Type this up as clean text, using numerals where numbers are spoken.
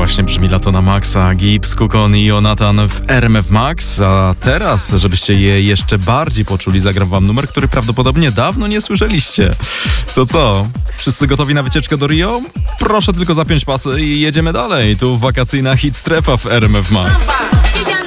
właśnie brzmi Lato na Maxa, Gibbs, Kukon i Jonathan w RMF Max. A teraz, żebyście je jeszcze bardziej poczuli, zagram wam numer, który prawdopodobnie dawno nie słyszeliście. To co? Wszyscy gotowi na wycieczkę do Rio? Proszę tylko zapiąć pasy i jedziemy dalej. Tu wakacyjna hit strefa w RMF Max.